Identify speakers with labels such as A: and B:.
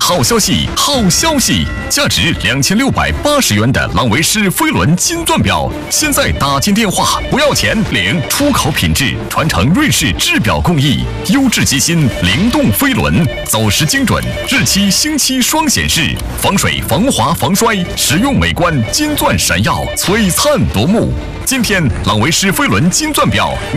A: 好消息，好消息！价值2680元的朗维诗飞轮金钻表，现在打进电话不要钱，领出口品质，传承瑞士制表工艺，优质机芯，灵动飞轮，走时精准，日期星期双显示，防水、防滑、防摔，实用美观，金钻闪耀，璀璨夺目。今天朗维诗飞轮金钻表